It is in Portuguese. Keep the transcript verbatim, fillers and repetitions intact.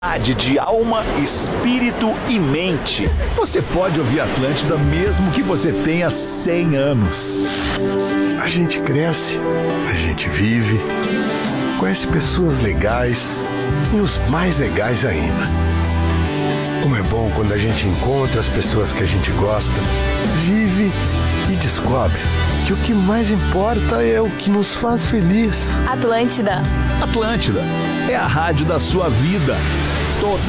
De alma, espírito e mente. Você pode ouvir Atlântida mesmo que você tenha cem anos. A gente cresce, a gente vive, conhece pessoas legais e os mais legais ainda. Como é bom quando a gente encontra as pessoas que a gente gosta, vive e descobre que o que mais importa é o que nos faz feliz. Atlântida. Atlântida é a rádio da sua vida. Toda